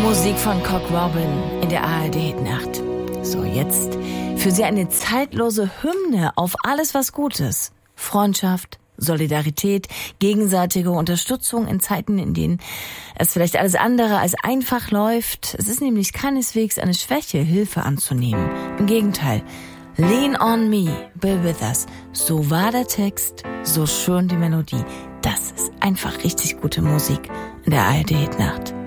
Musik von Cock Robin in der ARD-Hitnacht. So, jetzt für Sie eine zeitlose Hymne auf alles, was gut ist. Freundschaft, Solidarität, gegenseitige Unterstützung in Zeiten, in denen es vielleicht alles andere als einfach läuft. Es ist nämlich keineswegs eine Schwäche, Hilfe anzunehmen. Im Gegenteil. Lean on me, be with us. So war der Text, so schön die Melodie. Das ist einfach richtig gute Musik in der ARD-Hitnacht.